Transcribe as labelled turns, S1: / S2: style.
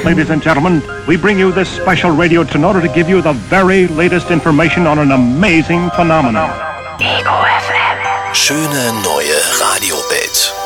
S1: ladies and gentlemen, we bring you this special radio in order to give you the very latest information on an amazing phenomenon.
S2: Ego FM. Schöne neue Radiowelt.